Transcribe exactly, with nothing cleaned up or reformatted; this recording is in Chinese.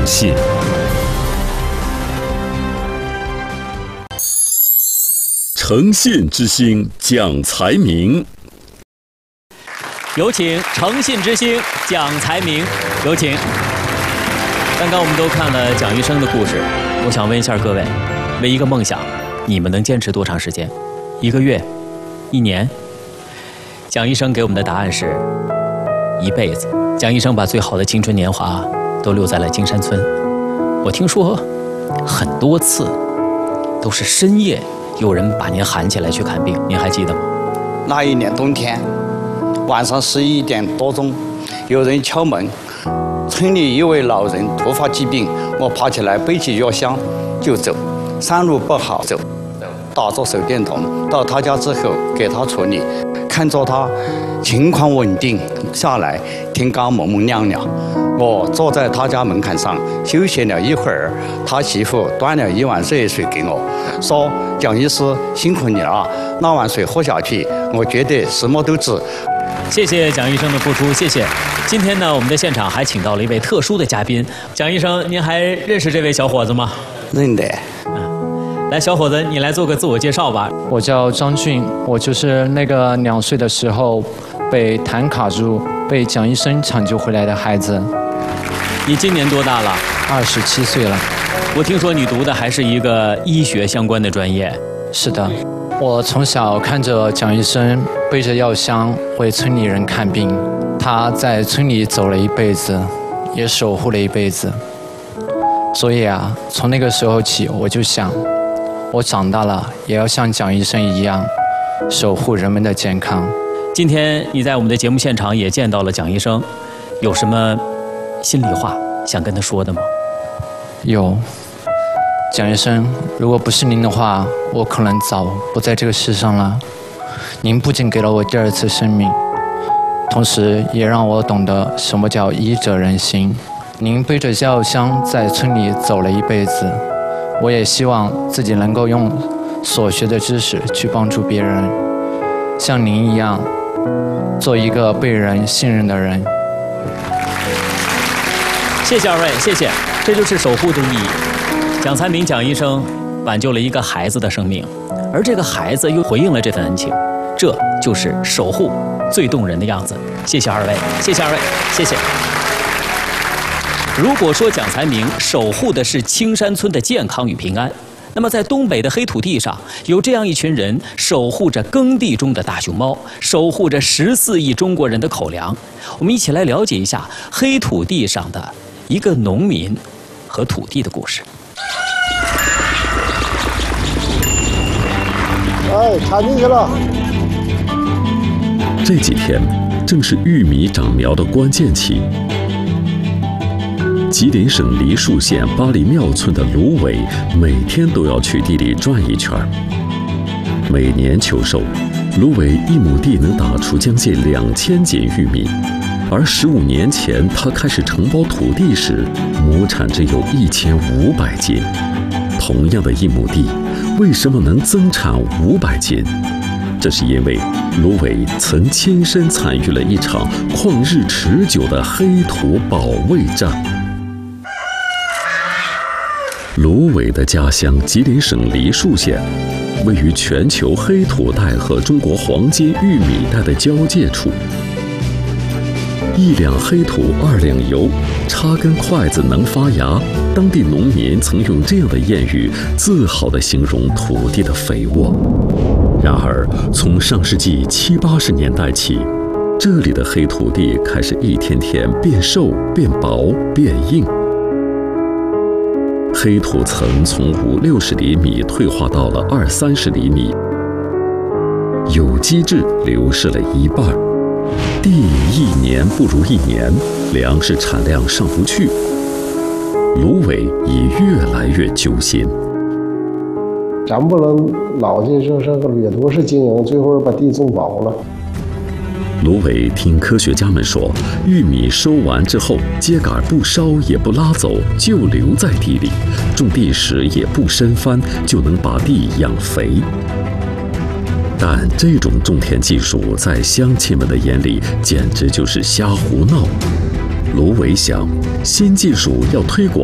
信。诚信之星讲才名， 有请诚信之星讲才名，有请。刚刚我们都看了蒋医生的故事，我想问一下各位，为一个梦想，你们能坚持多长时间？一个月？一年？蒋医生给我们的答案是一辈子。蒋医生把最好的青春年华都留在了金山村。我听说很多次都是深夜有人把您喊起来去看病，您还记得吗？ 那一年冬天，晚上十一点多钟，有人敲门，村里一位老人突发疾病，我爬起来背起药箱就走，山路不好走，打着手电筒到他家之后给他处理，看着他情况稳定下来，天刚蒙蒙亮亮，我坐在他家门槛上休息了一会儿，他媳妇端了一碗热水给我，说：“蒋医师辛苦你了，那碗水喝下去，我觉得什么都治。” 谢谢蒋医生的付出，谢谢。今天呢，我们的现场还请到了一位特殊的嘉宾，蒋医生，您还认识这位小伙子吗？ 认得。 嗯，来，小伙子，你来做个自我介绍吧。 我叫张俊，我就是那个两岁的时候被痰卡住，被蒋医生抢救回来的孩子。 你今年多大了？ 二十七岁了。 我听说你读的还是一个医学相关的专业。 是的，我从小看着蒋医生背着药箱为村里人看病，他在村里走了一辈子，也守护了一辈子。所以啊，从那个时候起，我就想，我长大了也要像蒋医生一样，守护人们的健康。 今天你在我们的节目现场也见到了蒋医生，有什么心里话想跟他说的吗？ 有。蒋医生，如果不是您的话，我可能早不在这个世上了。您不仅给了我第二次生命，同时也让我懂得什么叫医者仁心。您背着药箱在村里走了一辈子，我也希望自己能够用所学的知识去帮助别人，像您一样，做一个被人信任的人。 谢谢二位，谢谢，这就是守护的意义。蒋才明蒋医生挽救了一个孩子的生命，而这个孩子又回应了这份恩情，这就是守护最动人的样子。谢谢二位，谢谢二位，谢谢。如果说蒋才明守护的是青山村的健康与平安，那么在东北的黑土地上，有这样一群人守护着耕地中的大熊猫，守护着十四亿中国人的口粮。我们一起来了解一下黑土地上的一个农民和土地的故事。 哎，插进去了。 这几天正是玉米长苗的关键期。吉林省梨树县八里庙村的卢伟每天都要去地里转一圈。每年秋收，卢伟一亩地能打出将近两千斤玉米，而十五年前他开始承包土地时，亩产只有一千五百斤。同样的一亩地，为什么能增产五百斤？这是因为卢伟曾亲身参与了一场旷日持久的黑土保卫战。卢伟的家乡吉林省梨树县，位于全球黑土带和中国黄金玉米带的交界处。一两黑土二两油，插根筷子能发芽。当地农民曾用这样的谚语自豪地形容土地的肥沃。然而，从上世纪七八十年代起，这里的黑土地开始一天天变瘦、变薄、变硬。黑土层从五六十厘米退化到了二三十厘米，有机质流失了一半。地一年不如一年，粮食产量上不去。卢伟已越来越揪心。 咱不能老的就是个掠夺式经营，最后把地种薄了。 卢伟听科学家们说，玉米收完之后，秸秆不烧也不拉走，就留在地里，种地时也不深翻，就能把地养肥。但这种种田技术在乡亲们的眼里简直就是瞎胡闹。卢伟想，新技术要推广